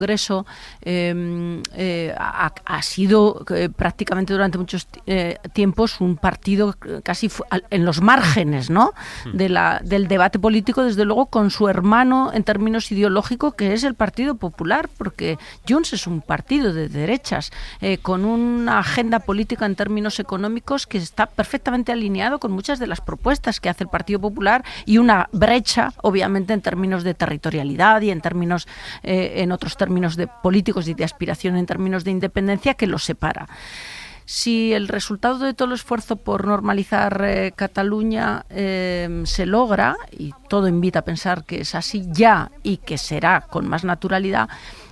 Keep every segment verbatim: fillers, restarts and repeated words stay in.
Congreso eh, eh, ha, ha sido eh, prácticamente durante muchos eh, tiempos un partido casi en los márgenes, ¿no?, de la, del debate político, desde luego con su hermano en términos ideológicos, que es el Partido Popular, porque Junts es un partido de derechas eh, con una agenda política en términos económicos que está perfectamente alineado con muchas de las propuestas que hace el Partido Popular, y una brecha, obviamente, en términos de territorialidad y en términos, eh, en otros términos de políticos y de aspiración en términos de independencia, que los separa. Si el resultado de todo el esfuerzo por normalizar eh, Cataluña eh, se logra, y todo invita a pensar que es así ya y que será con más naturalidad,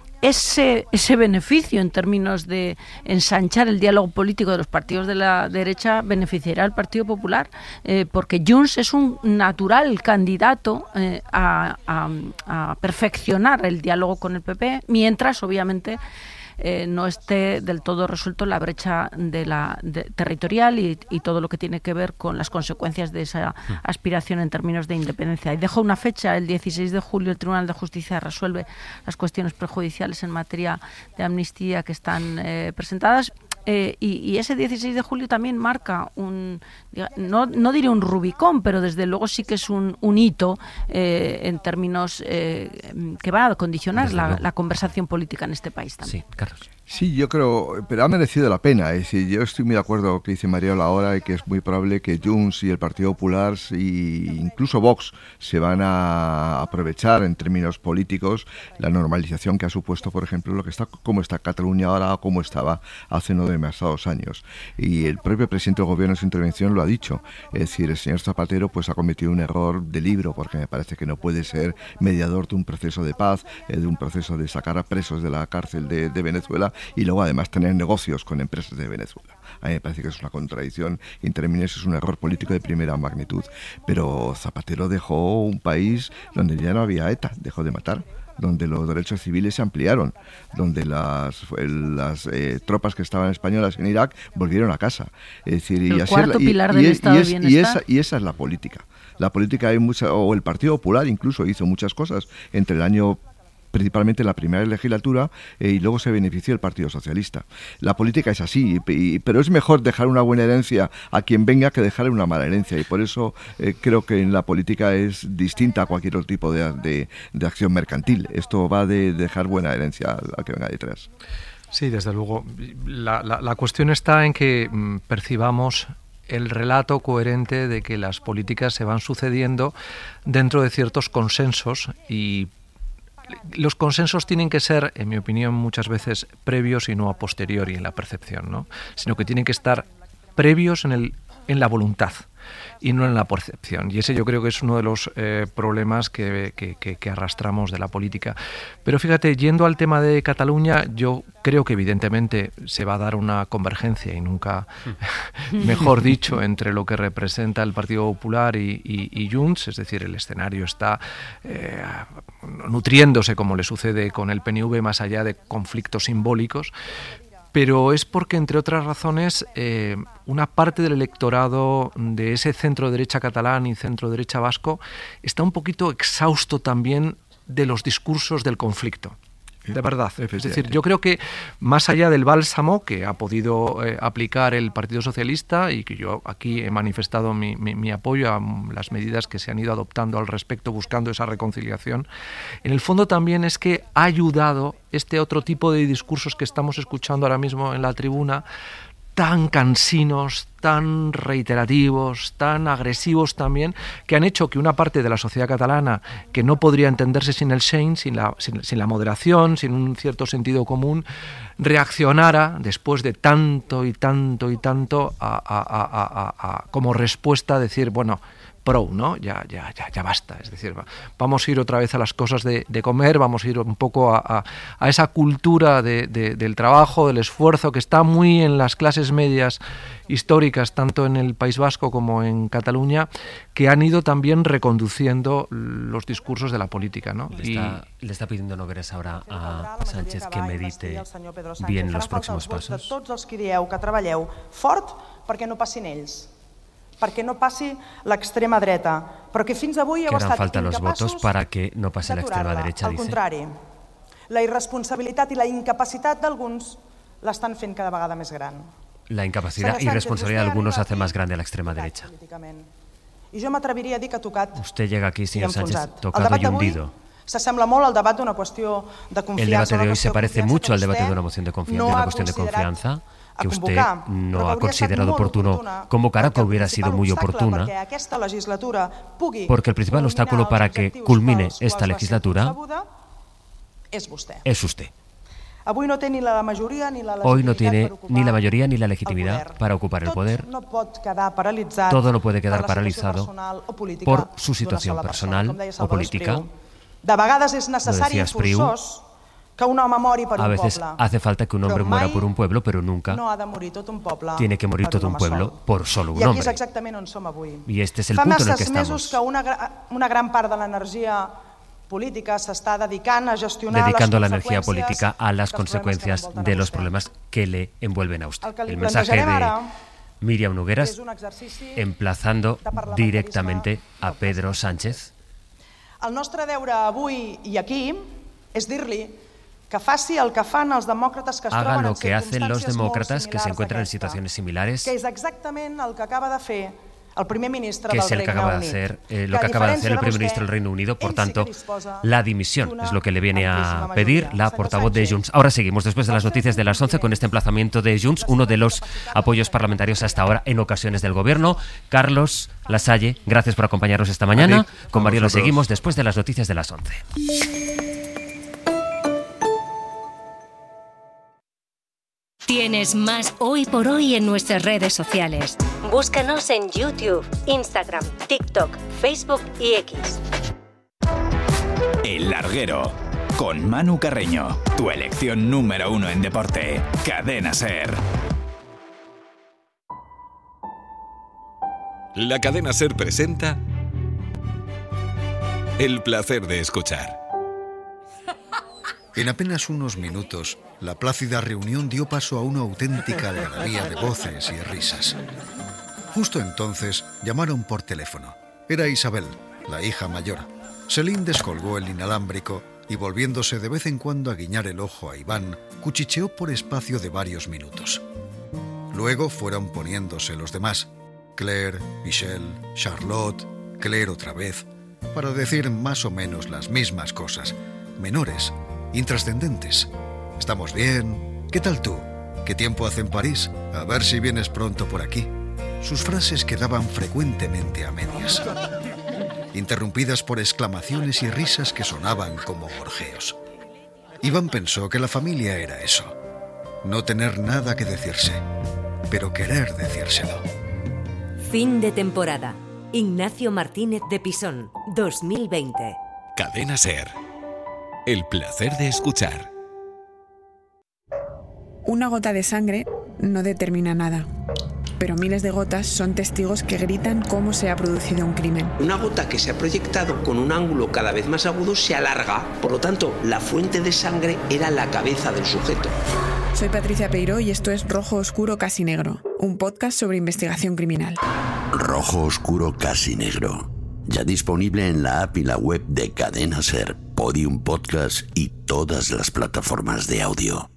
Ese, ese beneficio en términos de ensanchar el diálogo político de los partidos de la derecha beneficiará al Partido Popular, eh, porque Junts es un natural candidato eh, a, a, a perfeccionar el diálogo con el P P, mientras obviamente Eh, no esté del todo resuelto la brecha de la de, territorial y, y todo lo que tiene que ver con las consecuencias de esa aspiración en términos de independencia. Y dejo una fecha: el dieciséis de julio el Tribunal de Justicia resuelve las cuestiones prejudiciales en materia de amnistía que están eh, presentadas. Eh, y, y ese dieciséis de julio también marca un, no, no diré un Rubicón, pero desde luego sí que es un, un hito eh, en términos eh, que van a condicionar la, la conversación política en este país también. Sí, Carlos. Sí, yo creo, pero ha merecido la pena. Es decir, yo estoy muy de acuerdo con lo que dice Mariola ahora, y que es muy probable que Junts y el Partido Popular, y incluso Vox, se van a aprovechar en términos políticos la normalización que ha supuesto, por ejemplo, lo que está, cómo está Cataluña ahora o cómo estaba hace no demasiados años. Y el propio presidente del gobierno en su intervención lo ha dicho. Es decir, el señor Zapatero pues ha cometido un error de libro, porque me parece que no puede ser mediador de un proceso de paz, eh, de un proceso de sacar a presos de la cárcel de, de Venezuela, y luego además tener negocios con empresas de Venezuela. A mí me parece que es una contradicción y en términos es un error político de primera magnitud. Pero Zapatero dejó un país donde ya no había ETA, dejó de matar, donde los derechos civiles se ampliaron, donde las, las eh, tropas que estaban españolas en Irak volvieron a casa. Es decir, el y así cuarto es la, y, pilar y, del y, Estado y, de es, Bienestar. y, esa, y esa es la política. La política hay mucha, o el Partido Popular incluso hizo muchas cosas entre el año, principalmente en la primera legislatura, eh, y luego se benefició el Partido Socialista. La política es así, y, y, pero es mejor dejar una buena herencia a quien venga que dejar una mala herencia, y por eso eh, creo que en la política es distinta a cualquier otro tipo de, de, de acción mercantil. Esto va de dejar buena herencia al, al que venga detrás. Sí, desde luego. La, la, la cuestión está en que mmm, percibamos el relato coherente de que las políticas se van sucediendo dentro de ciertos consensos, y los consensos tienen que ser, en mi opinión, muchas veces previos y no a posteriori en la percepción, ¿no? Sino que tienen que estar previos en el en la voluntad y no en la percepción. Y ese yo creo que es uno de los eh, problemas que, que, que, que arrastramos de la política. Pero fíjate, yendo al tema de Cataluña, yo creo que evidentemente se va a dar una convergencia, y nunca mejor dicho, entre lo que representa el Partido Popular y, y, y Junts. Es decir, el escenario está eh, nutriéndose, como le sucede con el P N V, más allá de conflictos simbólicos. Pero es porque, entre otras razones, eh, una parte del electorado de ese centro-derecha catalán y centro-derecha vasco está un poquito exhausto también de los discursos del conflicto. De verdad. Es decir, yo creo que más allá del bálsamo que ha podido eh, aplicar el Partido Socialista, y que yo aquí he manifestado mi, mi, mi apoyo a las medidas que se han ido adoptando al respecto, buscando esa reconciliación, en el fondo también es que ha ayudado este otro tipo de discursos que estamos escuchando ahora mismo en la tribuna, tan cansinos, tan reiterativos, tan agresivos también, que han hecho que una parte de la sociedad catalana, que no podría entenderse sin el Seny, sin la, sin, sin la moderación, sin un cierto sentido común, reaccionara después de tanto y tanto y tanto a, a, a, a, a, como respuesta a decir, bueno, pro, ¿no? Ya, ya, ya, ya basta. Es decir, vamos a ir otra vez a las cosas de, de comer, vamos a ir un poco a, a, a esa cultura de, de, del trabajo, del esfuerzo, que está muy en las clases medias históricas, tanto en el País Vasco como en Cataluña, que han ido también reconduciendo los discursos de la política, ¿no? Le está, y... le está pidiendo Nogueras ahora a Sánchez que medite bien los próximos pasos. Tots els que dieu que treballeu fort perquè no passin ells, perquè no passi l'extrema dreta, però que fins avui heu estat incapaços los votos para que no pase la extrema derecha, al dice. contrari. La irresponsabilitat i la incapacitat d'alguns l'estan fent cada vegada més gran. La incapacidad y irresponsabilidad de algunos hace más grande a la extrema derecha. I jo m'atreviria a dir que ha tocat. Usted llega aquí, señor Sánchez, tocado y hundido. S'assembla molt al debat d'una qüestió de confiança. El debate de hoy se parece mucho al debate de una moción de confianza, de una cuestión de confianza que usted no ha considerado oportuno convocar, que hubiera sido muy oportuna, porque el principal obstáculo para que culmine esta legislatura es usted. Hoy no tiene ni la mayoría ni la legitimidad para ocupar el poder. Todo no puede quedar paralizado por su situación personal o política. De vegades és necessari i forçós que un home mori per un poble. A veces hace falta que un hombre muera por un pueblo, pero nunca tiene que morir todo un pueblo por solo un hombre. Y este es el punto en el que estamos. Fa mesos que una, una gran part de l'energia política s'està dedicant a gestionar dedicando la energía política a las consecuencias de los problemas que le envuelven a usted. El mensaje de Míriam Nogueras, emplazando directamente a Pedro Sánchez. El nostre deure avui i aquí és dir-li que faci el que fan els demòcrates que es Haga troben lo en que hacen los circunstàncies demócratas molt que se encuentran en similars situaciones similares, que és exactament el que acaba de fer el primer ministre que del es el que Regne acaba de Unit. hacer, eh, lo que acaba de hacer el primer ministro del Reino Unido, por tanto, la dimisión es lo que le viene a pedir la portavoz de Junts. Ahora seguimos, después de las noticias de las once, con este emplazamiento de Junts, uno de los apoyos parlamentarios hasta ahora en ocasiones del gobierno. Carlos Lasalle, gracias por acompañarnos esta mañana. Con Mariola seguimos después de las noticias de las once. Tienes más Hoy por Hoy en nuestras redes sociales. Búscanos en YouTube, Instagram, TikTok, Facebook y X. El Larguero, con Manu Carreño, tu elección número uno en deporte. Cadena SER. La Cadena SER presenta El placer de escuchar. En apenas unos minutos, la plácida reunión dio paso a una auténtica algarabía de voces y risas. Justo entonces llamaron por teléfono. Era Isabel, la hija mayor. Selín descolgó el inalámbrico y, volviéndose de vez en cuando a guiñar el ojo a Iván, cuchicheó por espacio de varios minutos. Luego fueron poniéndose los demás: Claire, Michelle, Charlotte, Claire otra vez, para decir más o menos las mismas cosas, menores, intrascendentes. ¿Estamos bien? ¿Qué tal tú? ¿Qué tiempo hace en París? A ver si vienes pronto por aquí. Sus frases quedaban frecuentemente a medias, interrumpidas por exclamaciones y risas que sonaban como gorjeos. Iván pensó que la familia era eso: no tener nada que decirse, pero querer decírselo. Fin de temporada. Ignacio Martínez de Pisón, dos mil veinte. Cadena SER. El placer de escuchar. Una gota de sangre no determina nada, pero miles de gotas son testigos que gritan cómo se ha producido un crimen. Una gota que se ha proyectado con un ángulo cada vez más agudo se alarga, por lo tanto, la fuente de sangre era la cabeza del sujeto. Soy Patricia Peiró y esto es Rojo Oscuro Casi Negro, un podcast sobre investigación criminal. Rojo Oscuro Casi Negro, ya disponible en la app y la web de Cadena SER, Podium Podcast y todas las plataformas de audio.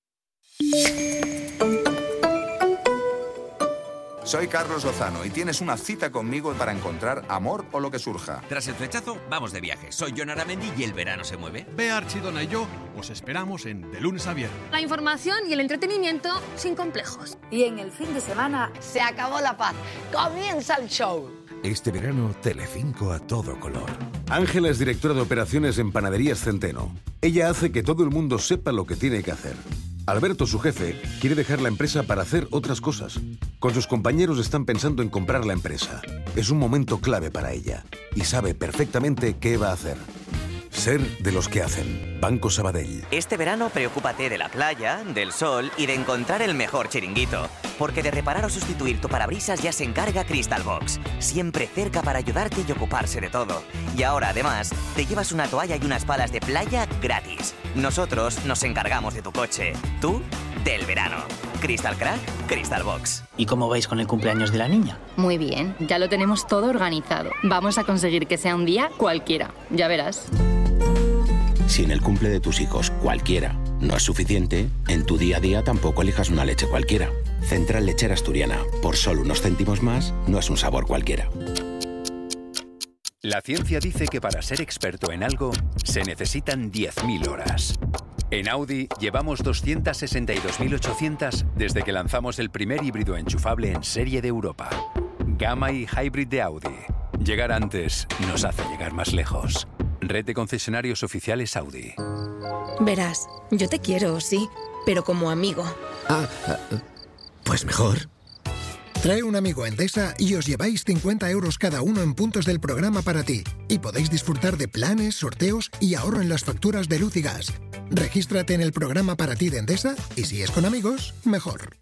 Soy Carlos Lozano y tienes una cita conmigo para encontrar amor o lo que surja. Tras el flechazo, vamos de viaje. Soy Jon Aramendi y el verano se mueve. Bea Archidona y yo os esperamos en De Lunes a Viernes. La información y el entretenimiento sin complejos. Y en el fin de semana se acabó la paz. Comienza el show. Este verano, Telecinco a todo color. Ángela es directora de operaciones en Panaderías Centeno. Ella hace que todo el mundo sepa lo que tiene que hacer. Alberto, su jefe, quiere dejar la empresa para hacer otras cosas. Con sus compañeros están pensando en comprar la empresa. Es un momento clave para ella y sabe perfectamente qué va a hacer. Ser de los que hacen. Banco Sabadell. Este verano preocúpate de la playa, del sol y de encontrar el mejor chiringuito. Porque de reparar o sustituir tu parabrisas ya se encarga Crystal Box. Siempre cerca para ayudarte y ocuparse de todo. Y ahora, además, te llevas una toalla y unas palas de playa gratis. Nosotros nos encargamos de tu coche. Tú, del verano. Crystal Crack, Crystal Box. ¿Y cómo vais con el cumpleaños de la niña? Muy bien, ya lo tenemos todo organizado. Vamos a conseguir que sea un día cualquiera. Ya verás. Si en el cumple de tus hijos cualquiera no es suficiente, en tu día a día tampoco elijas una leche cualquiera. Central Lechera Asturiana, por solo unos céntimos más, no es un sabor cualquiera. La ciencia dice que para ser experto en algo se necesitan diez mil horas. En Audi llevamos doscientas sesenta y dos mil ochocientas desde que lanzamos el primer híbrido enchufable en serie de Europa. Gamma y Hybrid de Audi. Llegar antes nos hace llegar más lejos. Red de concesionarios oficiales Audi. Verás, yo te quiero, sí, pero como amigo. Ah, pues mejor. Trae un amigo a Endesa y os lleváis cincuenta euros cada uno en puntos del programa para ti. Y podéis disfrutar de planes, sorteos y ahorro en las facturas de luz y gas. Regístrate en el programa para ti de Endesa y si es con amigos, mejor.